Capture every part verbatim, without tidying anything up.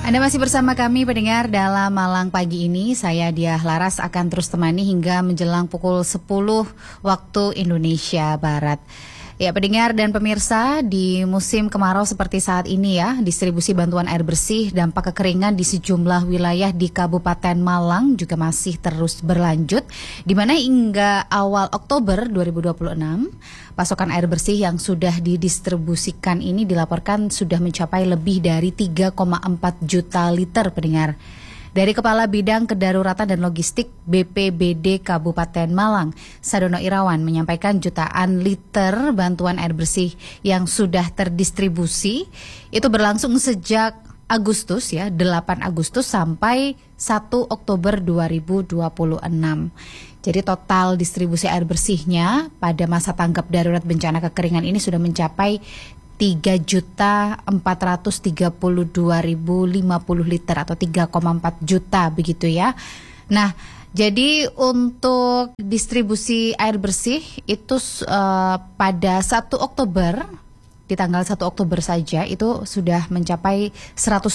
Anda masih bersama kami pendengar dalam Malang Pagi ini. Saya Diah Laras akan terus temani hingga menjelang pukul sepuluh waktu Indonesia Barat. Ya, pendengar dan pemirsa, di musim kemarau seperti saat ini ya, distribusi bantuan air bersih dampak kekeringan di sejumlah wilayah di Kabupaten Malang juga masih terus berlanjut, di mana hingga awal Oktober dua ribu dua puluh enam, pasokan air bersih yang sudah didistribusikan ini dilaporkan sudah mencapai lebih dari tiga koma empat juta liter, pendengar. Dari Kepala Bidang Kedaruratan dan Logistik B P B D Kabupaten Malang, Sadono Irawan, menyampaikan jutaan liter bantuan air bersih yang sudah terdistribusi itu berlangsung sejak Agustus ya, delapan Agustus sampai satu Oktober dua ribu dua puluh enam. Jadi total distribusi air bersihnya pada masa tanggap darurat bencana kekeringan ini sudah mencapai tiga juta empat ratus tiga puluh dua ribu lima puluh liter atau tiga koma empat juta begitu ya. Nah, jadi untuk distribusi air bersih itu uh, pada satu Oktober, di tanggal satu Oktober saja itu sudah mencapai seratus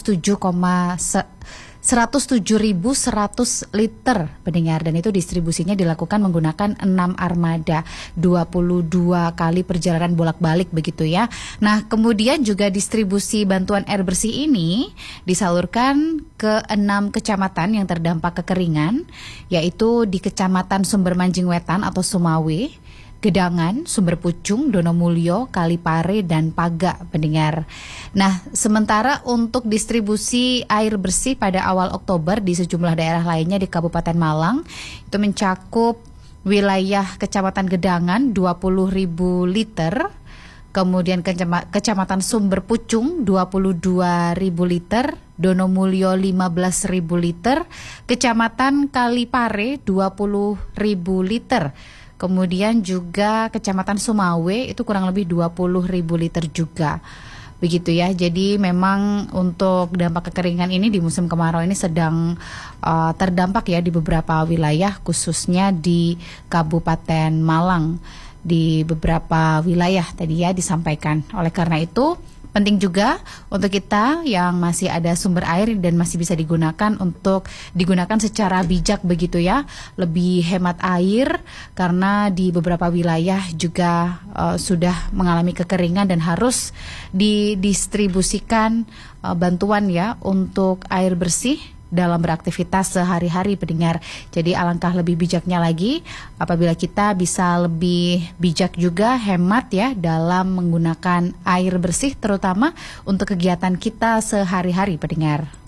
tujuh ribu seratus liter, pendengar, dan itu distribusinya dilakukan menggunakan enam armada, dua puluh dua kali perjalanan bolak-balik begitu ya. Nah, kemudian juga distribusi bantuan air bersih ini disalurkan ke enam kecamatan yang terdampak kekeringan, yaitu di Kecamatan Sumber Manjing Wetan atau Sumawe, Gedangan, Sumber Pucung, Donomulyo, Kalipare, dan Paga, pendengar. Nah, sementara untuk distribusi air bersih pada awal Oktober di sejumlah daerah lainnya di Kabupaten Malang, itu mencakup wilayah Kecamatan Gedangan dua puluh ribu liter, kemudian Kecamatan Sumber Pucung dua puluh dua ribu liter, Donomulyo lima belas ribu liter, Kecamatan Kalipare dua puluh ribu liter. Kemudian juga Kecamatan Sumawe itu kurang lebih dua puluh ribu liter juga. Begitu ya. Jadi memang untuk dampak kekeringan ini di musim kemarau ini sedang uh, terdampak ya di beberapa wilayah, khususnya di Kabupaten Malang. Di beberapa wilayah tadi ya disampaikan. Oleh karena itu penting juga untuk kita yang masih ada sumber air dan masih bisa digunakan untuk digunakan secara bijak begitu ya, lebih hemat air karena di beberapa wilayah juga uh, sudah mengalami kekeringan dan harus didistribusikan uh, bantuan ya untuk air bersih dalam beraktivitas sehari-hari, pendengar. Jadi alangkah lebih bijaknya lagi apabila kita bisa lebih bijak juga, hemat ya dalam menggunakan air bersih terutama untuk kegiatan kita sehari-hari, pendengar.